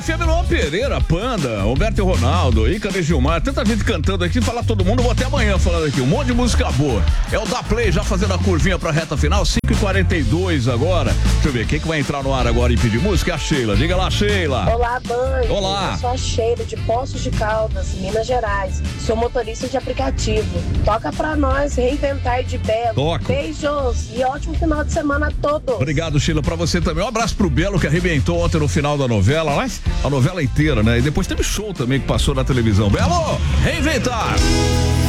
FM, Luan Pereira, Panda, Humberto e Ronaldo, Ícaro e Gilmar, tanta gente cantando aqui, falar todo mundo, vou até amanhã falando aqui, um monte de música boa. É o Da Play já fazendo a curvinha pra reta final, 5h42 agora. Deixa eu ver, quem que vai entrar no ar agora e pedir música? É a Sheila. Diga lá, Sheila. Olá, Band. Olá. Eu sou a Sheila, de Poços de Caldas, Minas Gerais. Sou motorista de aplicativo. Toca pra nós, Reinventar de Belo. Toco. Beijos e ótimo final de semana a todos. Obrigado, Sheila, pra você também. Um abraço pro Belo, que arrebentou ontem no final da novela, mas a novela inteira, né? E depois teve show também que passou na televisão. Belo, Reinventar.